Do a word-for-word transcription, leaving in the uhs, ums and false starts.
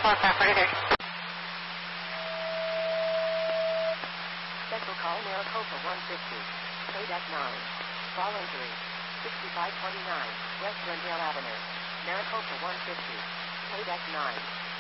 Special call Maricopa one fifty. Kodak nine. Voluntary. sixty-five twenty-nine. West Glendale Avenue. Maricopa one fifty. Kodak nine.